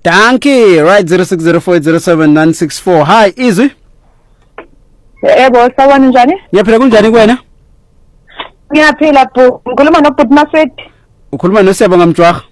Dankie. Right, 0604079964. Hi, Izwi. Yebo, sawona njani? Ngiyaphila kunjani kuwena? Ngiyaphila bhuti. Ngikhuluma noBhuti Mafeti. Ukhuluma noSiyabonga Mjwaha.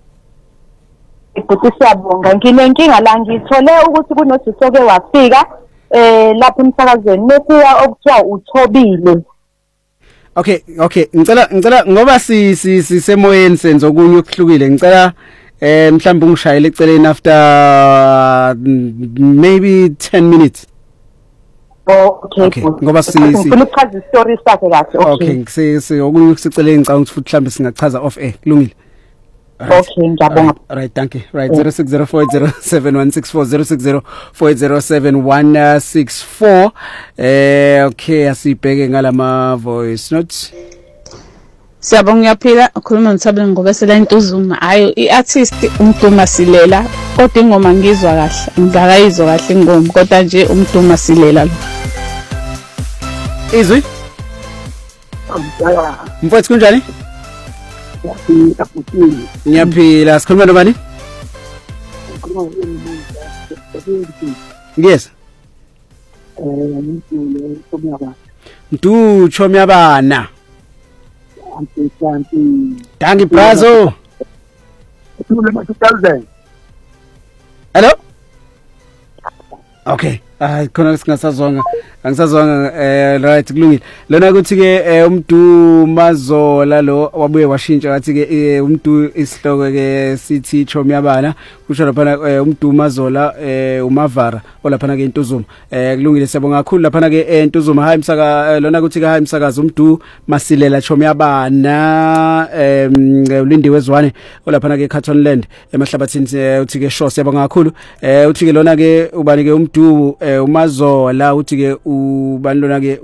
Bhuti Siyabonga. Nginenkinga la ngithole ukuthi kunosisoke wafika lapha emsakazweni mesiya okuthiwa uThobile. Okay. Ngicela ngoba sisemoyeni senzo okunye okuhlukile. Ngicela mhlawumbe ungishayele eceleni after maybe 10 minutes. Okay. Ngoba ngifuna ukuchaza istory sakhe kahle. Okay, okunye ukusiceleni ngicela ukuthi futhi mhlawumbe singachaza off air. Kulungile. Okay, ngiyabonga. Right, thank you. Right, 0604071640 0604071164. Okay, asibheke ngalama voice notes. Siyabonga ngiyaphila ukhuluma noThabile Ngobesela Ntuzuma. Hayi iartist uMduma Silela kodwa ingoma ngizwa kahle. Ngizakayizwa kahle ingoma kodwa nje uMduma Silela lo. Izwi? Mfowethu kunjani? Ngiyaphila. Sikhuluma nobani? Yes. Mdu Chomyabana. Dankie Brazo. Hello? Okay. Khona singasazonga. Angisazonga right kulungile. Lona ukuthi ke uMduma Zola lo wabuye washintsha wathi ke uMdu isihloko ke sithi Chomyabana kusho lapha uMduma Zola uMavara olaphana ke Ntuzuma. Kulungile siyabonga kakhulu lapha ke Ntuzuma hayi msaka lona ukuthi ke hayi msakazi uMdu Masilela Chomyabana ulindiwe Zwane olaphana ke Cartonland emahlabathini uthi ke show siyabonga kakhulu. Uthi ke lona ke ubani ke uMdu uMazola uthi ke ubanilona ke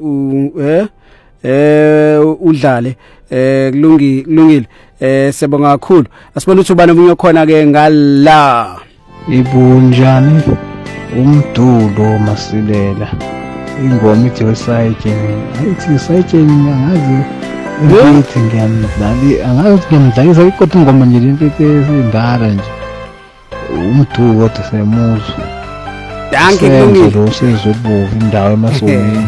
udlale kulungile siyabonga kakhulu asibona ukuthi ubani omunye khona ke ngala ibunjani uMdulo Masilela ingoma ithi wesayitsheni ayithi sayitsheni angazi ngithi ngiyamdlali angazi ngiyamdlalisa kodwa ingoma nje lento esindala nje uMdulo kodwa semuzwa. Dankie kulungile usezwebuvu indawo emasongweni.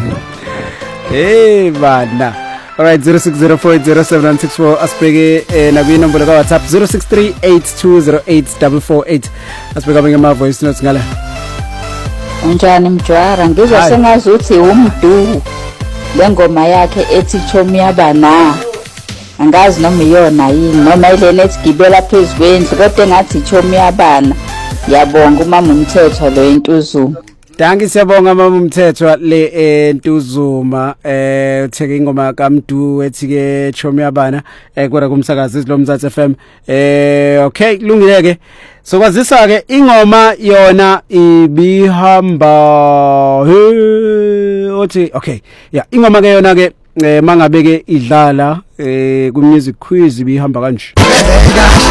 Bana. Alright 0604071664 asibheke nakwinombolo ka WhatsApp 0638208448 asibheke abanye ama voice notes ngala. Unjani Mjwara ngizwa sengazi uthi uMdu lengoma yakhe ethi Chomyabana. Angazi noma iyona yini noma ilena esigibela phezukwenzi kodwa engathi Chomyabana. Yabonga umama uMthetho lo eNtuzuma. Dankie siyabonga mama uMthetho le eNtuzuma utheke ingoma kaMdu ethi ke Chomyabana kwera kumsakazi lo Mzansi FM. Okay kulungileke sokwazisa ke ingoma yona ibihamba othi okay yeah ingoma ke yona ke mangabeke idlala ku music quiz ibihamba kanje.